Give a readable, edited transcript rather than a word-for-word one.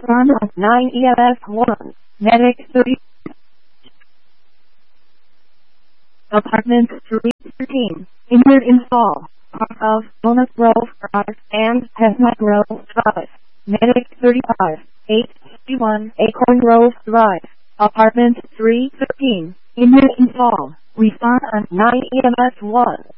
Respond on 9 EMS 1. Medic 30. Apartment 313. Injured install. Part of Bonus Grove Drive and Chestnut Grove Drive. Medic 35. 861 Acorn Grove Drive. Apartment 313. Injured install. Respond on 9 EMS 1.